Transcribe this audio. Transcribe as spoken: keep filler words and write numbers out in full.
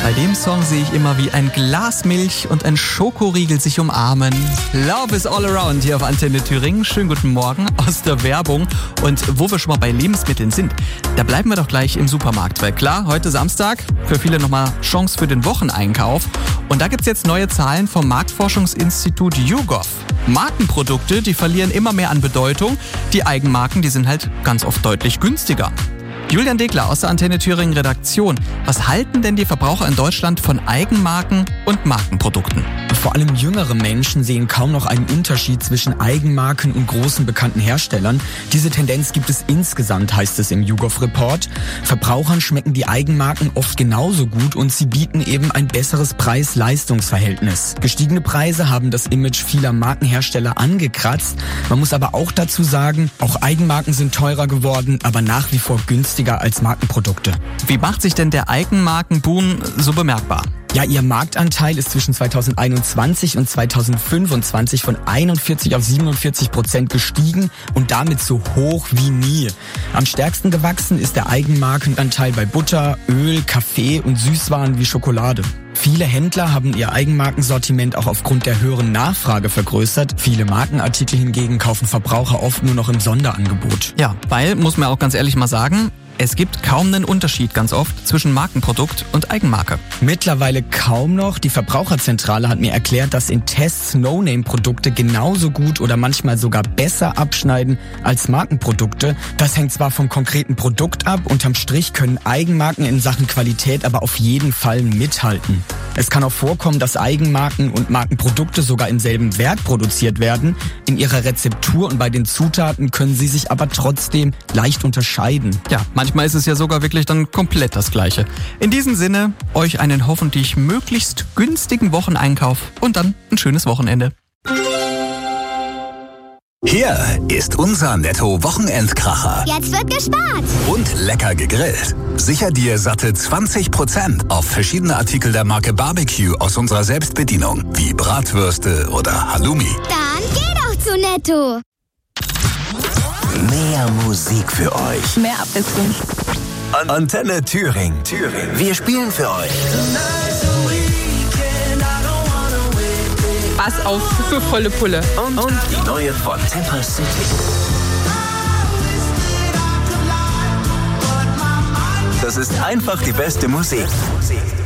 Bei dem Song sehe ich immer, wie ein Glas Milch und ein Schokoriegel sich umarmen. Love is all around hier auf Antenne Thüringen. Schönen guten Morgen aus der Werbung. Und wo wir schon mal bei Lebensmitteln sind, da bleiben wir doch gleich im Supermarkt. Weil klar, heute Samstag, für viele nochmal Chance für den Wocheneinkauf. Und da gibt's jetzt neue Zahlen vom Marktforschungsinstitut YouGov. Markenprodukte, die verlieren immer mehr an Bedeutung. Die Eigenmarken, die sind halt ganz oft deutlich günstiger. Julian Degler aus der Antenne Thüringen Redaktion. Was halten denn die Verbraucher in Deutschland von Eigenmarken und Markenprodukten? Vor allem jüngere Menschen sehen kaum noch einen Unterschied zwischen Eigenmarken und großen bekannten Herstellern. Diese Tendenz gibt es insgesamt, heißt es im YouGov-Report. Verbrauchern schmecken die Eigenmarken oft genauso gut und sie bieten eben ein besseres Preis-Leistungs-Verhältnis. Gestiegene Preise haben das Image vieler Markenhersteller angekratzt. Man muss aber auch dazu sagen, auch Eigenmarken sind teurer geworden, aber nach wie vor günstiger als Markenprodukte. Wie macht sich denn der Eigenmarkenboom so bemerkbar? Ja, ihr Marktanteil ist zwischen zweitausendeinundzwanzig und zweitausendfünfundzwanzig von einundvierzig auf siebenundvierzig Prozent gestiegen und damit so hoch wie nie. Am stärksten gewachsen ist der Eigenmarkenanteil bei Butter, Öl, Kaffee und Süßwaren wie Schokolade. Viele Händler haben ihr Eigenmarkensortiment auch aufgrund der höheren Nachfrage vergrößert. Viele Markenartikel hingegen kaufen Verbraucher oft nur noch im Sonderangebot. Ja, weil, muss man auch ganz ehrlich mal sagen, es gibt kaum einen Unterschied ganz oft zwischen Markenprodukt und Eigenmarke. Mittlerweile kaum noch. Die Verbraucherzentrale hat mir erklärt, dass in Tests No-Name-Produkte genauso gut oder manchmal sogar besser abschneiden als Markenprodukte. Das hängt zwar vom konkreten Produkt ab, unterm Strich können Eigenmarken in Sachen Qualität aber auf jeden Fall mithalten. Es kann auch vorkommen, dass Eigenmarken und Markenprodukte sogar im selben Werk produziert werden. In ihrer Rezeptur und bei den Zutaten können sie sich aber trotzdem leicht unterscheiden. Ja, manchmal ist es ja sogar wirklich dann komplett das Gleiche. In diesem Sinne, euch einen hoffentlich möglichst günstigen Wocheneinkauf und dann ein schönes Wochenende. Hier ist unser Netto-Wochenendkracher. Jetzt wird gespart. Und lecker gegrillt. Sicher dir satte zwanzig Prozent auf verschiedene Artikel der Marke Barbecue aus unserer Selbstbedienung, wie Bratwürste oder Halloumi. Dann geh doch zu Netto. Mehr Musik für euch. Mehr Abwechslung. Antenne Thüringen. Thüringen. Wir spielen für euch. Pass auf für volle Pulle. Und, und die neue von Temper City. Das ist einfach die beste Musik.